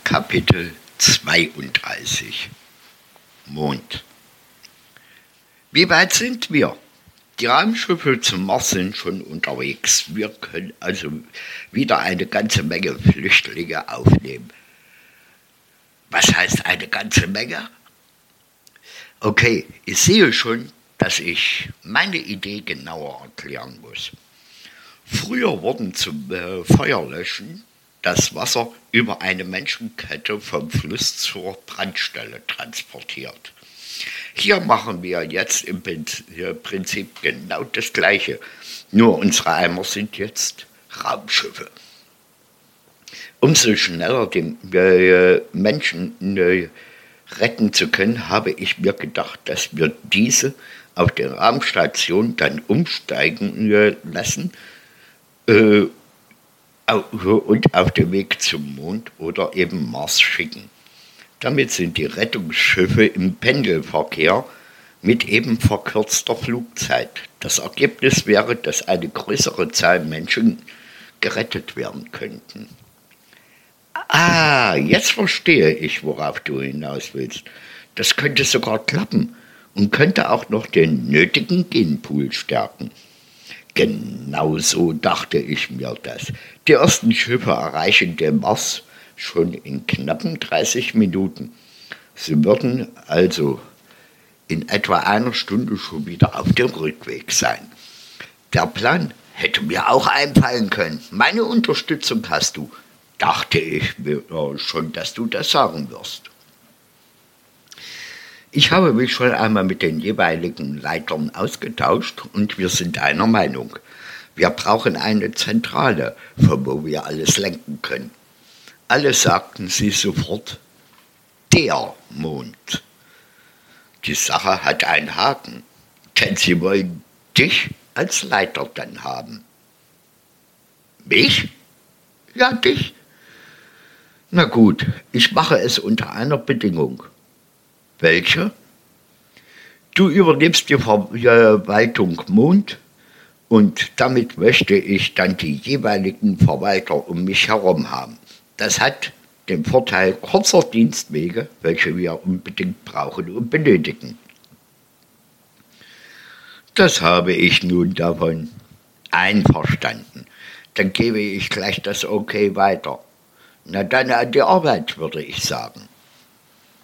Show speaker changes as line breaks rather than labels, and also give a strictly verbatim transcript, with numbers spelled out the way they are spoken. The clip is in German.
Kapitel zweiunddreißig Mond. Wie weit sind wir? Die Raumschiffe zum Mars sind schon unterwegs. Wir können also wieder eine ganze Menge Flüchtlinge aufnehmen. Was heißt eine ganze Menge? Okay, ich sehe schon, dass ich meine Idee genauer erklären muss. Früher wurden zum äh, Feuerlöschen das Wasser über eine Menschenkette vom Fluss zur Brandstelle transportiert. Hier machen wir jetzt im Prinzip genau das Gleiche, nur unsere Eimer sind jetzt Raumschiffe. Um so schneller den äh, Menschen äh, retten zu können, habe ich mir gedacht, dass wir diese auf der Raumstation dann umsteigen äh, lassen äh, und auf dem Weg zum Mond oder eben Mars schicken. Damit sind die Rettungsschiffe im Pendelverkehr mit eben verkürzter Flugzeit. Das Ergebnis wäre, dass eine größere Zahl Menschen gerettet werden könnten. Ah, jetzt verstehe ich, worauf du hinaus willst. Das könnte sogar klappen und könnte auch noch den nötigen Genpool stärken. Genau so dachte ich mir das. Die ersten Schiffe erreichen den Mars schon in knappen dreißig Minuten. Sie würden also in etwa einer Stunde schon wieder auf dem Rückweg sein. Der Plan hätte mir auch einfallen können. Meine Unterstützung hast du. Dachte ich mir schon, dass du das sagen wirst. Ich habe mich schon einmal mit den jeweiligen Leitern ausgetauscht und wir sind einer Meinung. Wir brauchen eine Zentrale, von wo wir alles lenken können. Alle sagten sie sofort, der Mond. Die Sache hat einen Haken, denn sie wollen dich als Leiter dann haben. Mich? Ja, dich. Na gut, ich mache es unter einer Bedingung. Welche? Du übernimmst die Verwaltung Mond und damit möchte ich dann die jeweiligen Verwalter um mich herum haben. Das hat den Vorteil kurzer Dienstwege, welche wir unbedingt brauchen und benötigen. Das habe ich nun davon. Einverstanden. Dann gebe ich gleich das Okay weiter. Na dann an die Arbeit, würde ich sagen.